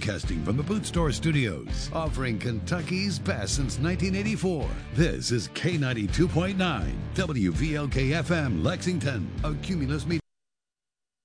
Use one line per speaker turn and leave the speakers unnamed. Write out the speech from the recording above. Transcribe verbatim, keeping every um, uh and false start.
broadcasting from the Boot Store Studios, offering Kentucky's best since nineteen eighty-four. This is K ninety-two point nine, W V L K F M, Lexington, a Cumulus Media